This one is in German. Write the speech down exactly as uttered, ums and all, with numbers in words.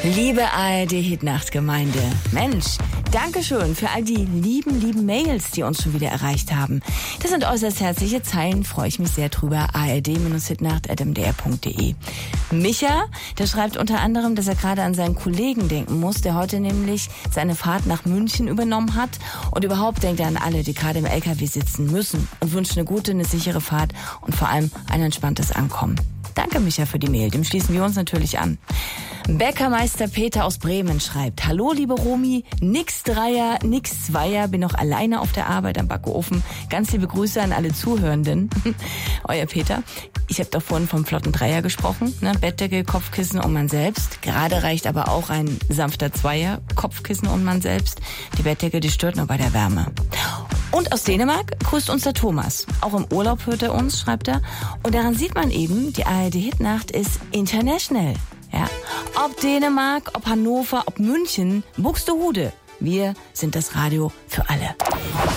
Liebe A R D-Hitnacht-Gemeinde, Mensch, Dankeschön für all die lieben, lieben Mails, die uns schon wieder erreicht haben. Das sind äußerst herzliche Zeilen, freue ich mich sehr drüber. A R D Hitnacht at m d r punkt d e. Micha, der schreibt unter anderem, dass er gerade an seinen Kollegen denken muss, der heute nämlich seine Fahrt nach München übernommen hat. Und überhaupt denkt er an alle, die gerade im L K W sitzen müssen und wünscht eine gute, eine sichere Fahrt und vor allem ein entspanntes Ankommen. Danke, Micha, für die Mail. Dem schließen wir uns natürlich an. Bäckermeister Peter aus Bremen schreibt: Hallo, liebe Romy, nix Dreier, nix Zweier, bin noch alleine auf der Arbeit am Backofen. Ganz liebe Grüße an alle Zuhörenden. Euer Peter. Ich habe doch vorhin vom flotten Dreier gesprochen, ne? Bettdecke, Kopfkissen und man selbst. Gerade reicht aber auch ein sanfter Zweier, Kopfkissen und man selbst. Die Bettdecke, die stört nur bei der Wärme. Und aus Dänemark grüßt uns der Thomas. Auch im Urlaub hört er uns, schreibt er. Und daran sieht man eben, die A R D-Hitnacht ist international. Ja. Ob Dänemark, ob Hannover, ob München, Buxtehude. Wir sind das Radio für alle.